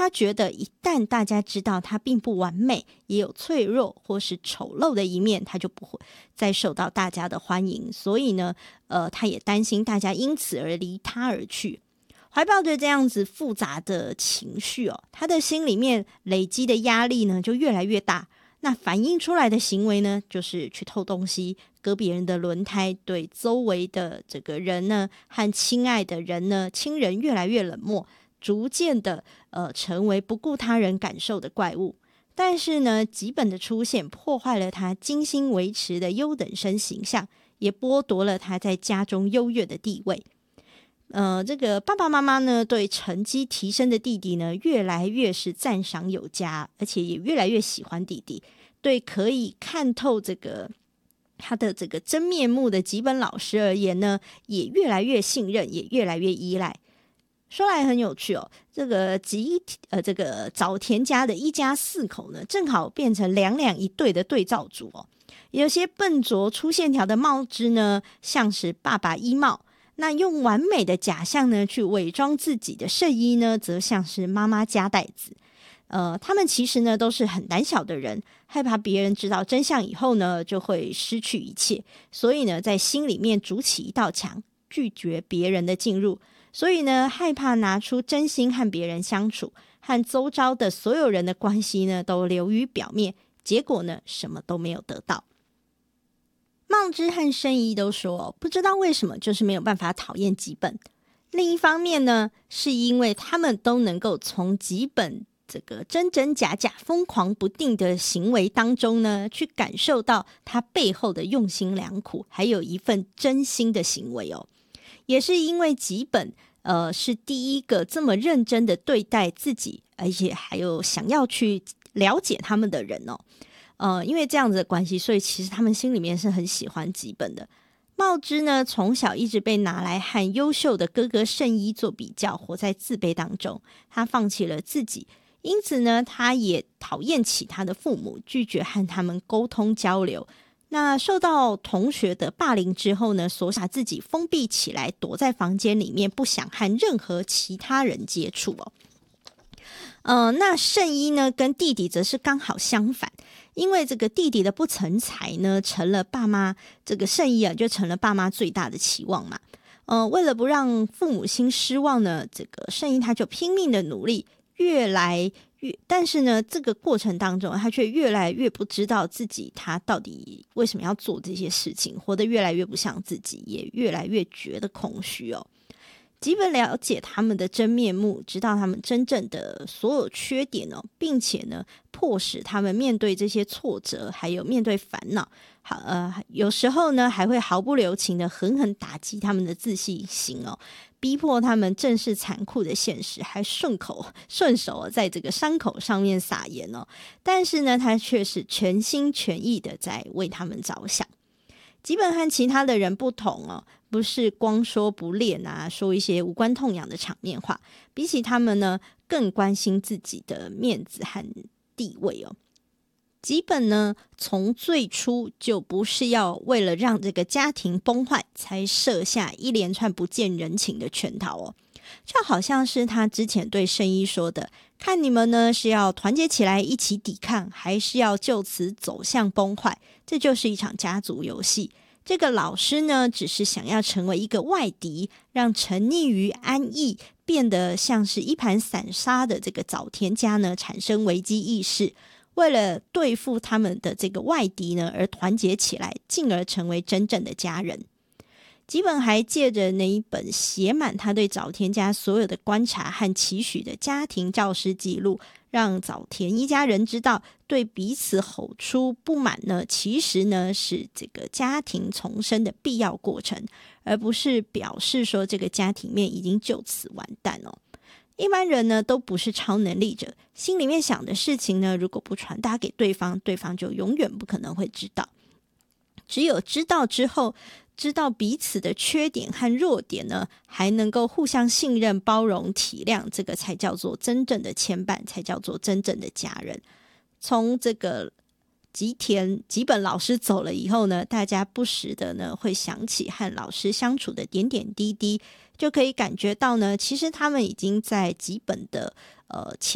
他觉得一旦大家知道他并不完美，也有脆弱或是丑陋的一面，他就不会再受到大家的欢迎。所以呢，他也担心大家因此而离他而去。怀抱着这样子复杂的情绪他的心里面累积的压力呢就越来越大。那反映出来的行为呢，就是去偷东西、割别人的轮胎，对周围的这个人呢和亲爱的人呢、亲人越来越冷漠，逐渐的成为不顾他人感受的怪物。但是呢，吉本的出现破坏了他精心维持的优等生形象，也剥夺了他在家中优越的地位。这个爸爸妈妈呢，对成绩提升的弟弟呢，越来越是赞赏有加，而且也越来越喜欢弟弟。对可以看透这个他的这个真面目的吉本老师而言呢，也越来越信任，也越来越依赖。说来很有趣这个这个早田家的一家4口呢，正好变成2两1对的对照组有些笨拙粗线条的帽枝呢，像是爸爸衣帽。那用完美的假象呢去伪装自己的圣衣呢，则像是妈妈夹带子。他们其实呢都是很胆小的人，害怕别人知道真相以后呢就会失去一切，所以呢在心里面筑起一道墙，拒绝别人的进入。所以呢害怕拿出真心和别人相处，和周遭的所有人的关系呢都流于表面，结果呢什么都没有得到。茂枝和圣一都说不知道为什么就是没有办法讨厌吉本。另一方面呢，是因为他们都能够从吉本这个真真假假疯狂不定的行为当中呢，去感受到他背后的用心良苦，还有一份真心的行为也是因为吉本是第一个这么认真的对待自己，而且还有想要去了解他们的人因为这样子的关系，所以其实他们心里面是很喜欢吉本的。茂枝呢，从小一直被拿来和优秀的哥哥圣一做比较，活在自卑当中。他放弃了自己，因此呢，他也讨厌起他的父母，拒绝和他们沟通交流。那受到同学的霸凌之后呢，所把自己封闭起来，躲在房间里面，不想和任何其他人接触那圣一呢，跟弟弟则是刚好相反。因为这个弟弟的不成才呢，成了爸妈这个圣一就成了爸妈最大的期望嘛。为了不让父母亲失望呢，这个圣一他就拼命的努力，但是呢，这个过程当中，他却越来越不知道自己他到底为什么要做这些事情，活得越来越不像自己，也越来越觉得空虚吉本了解他们的真面目，知道他们真正的所有缺点并且呢，迫使他们面对这些挫折，还有面对烦恼。有时候呢，还会毫不留情的狠狠打击他们的自信心逼迫他们正视残酷的现实，还顺手在这个伤口上面撒盐但是呢，他却是全心全意的在为他们着想。吉本和其他的人不同不是光说不练说一些无关痛痒的场面话，比起他们呢，更关心自己的面子和地位吉本呢，从最初就不是要为了让这个家庭崩坏，才设下一连串不见人情的圈套就好像是他之前对圣一说的，看你们呢是要团结起来一起抵抗，还是要就此走向崩坏，这就是一场家族游戏。这个老师呢，只是想要成为一个外敌，让沉溺于安逸，变得像是一盘散沙的这个早田家呢，产生危机意识，为了对付他们的这个外敌呢，而团结起来，进而成为真正的家人。吉本还借着那一本写满他对早田家所有的观察和期许的家庭教师记录，让早田一家人知道，对彼此吼出不满呢，其实呢是这个家庭重生的必要过程，而不是表示说这个家庭面已经就此完蛋一般人呢都不是超能力者，心里面想的事情呢，如果不传达给对方，对方就永远不可能会知道。只有知道之后，知道彼此的缺点和弱点呢，还能够互相信任、包容、体谅，这个才叫做真正的牵绊，才叫做真正的家人。从这个吉本老师走了以后呢，大家不时的呢会想起和老师相处的点点滴滴，就可以感觉到呢，其实他们已经在吉本的前